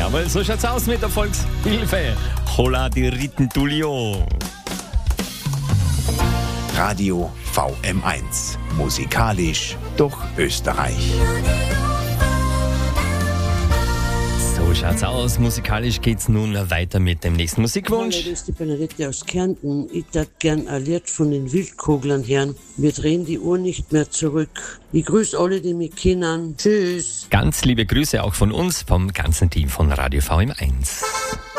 Jawohl, so schaut's aus mit Erfolgshilfe. Hola di Ritentulio. Radio VM1. Musikalisch durch Österreich. So schaut's aus. Musikalisch geht's nun weiter mit dem nächsten Musikwunsch. Hallo, das ist die Benedette aus Kärnten. Ich darf gern ein Lied von den Wildkoglern hören. Wir drehen die Uhr nicht mehr zurück. Ich grüße alle, die mich kennen. Tschüss. Ganz liebe Grüße auch von uns, vom ganzen Team von Radio VM1.